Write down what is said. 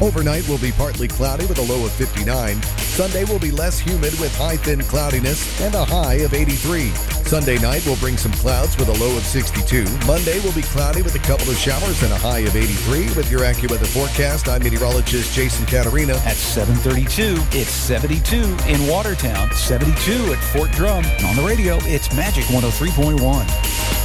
Overnight will be partly cloudy with a low of 59. Sunday will be less humid with high thin cloudiness and a high of 83. Sunday night will bring some clouds with a low of 62. Monday will be cloudy with a couple of showers and a high of 83. With your AccuWeather forecast, I'm meteorologist Jason Caterina. At 7:32, it's 72 in Watertown, 72 at Fort Drum. And on the radio, it's Magic 103.1.